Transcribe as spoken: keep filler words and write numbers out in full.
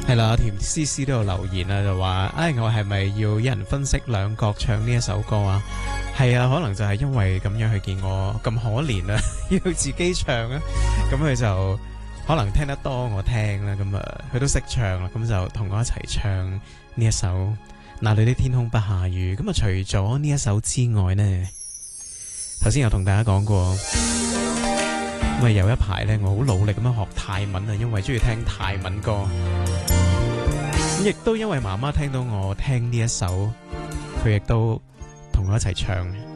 係啦，甜絲絲都有留言啦，就話：唉，我係咪要一人分析兩角唱呢一首歌啊？係啊，可能就係因為咁樣佢見我咁可憐啊，要自己唱啊，咁佢就可能聽得多我聽啦，咁啊，佢都識唱啦，咁就同我一齊唱呢一首《那裏的天空不下雨》。咁啊，除咗呢一首之外呢，頭先有同大家講過。因為有一排咧，我好努力咁樣學泰文啊，因為中意聽泰文歌。咁亦都因為媽媽聽到我聽呢一首，佢亦都同我一齊唱。